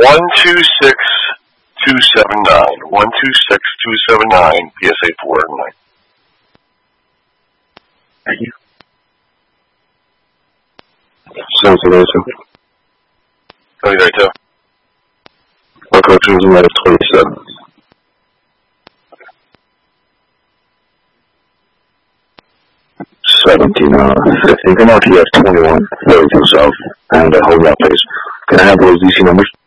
126-279. 126-279, PSA 409. Thank you. Sounds amazing. Oh, you there too? Our coach was a minus 27. You can RTF 21, 32 south, and hold that place. Can I have those DC numbers?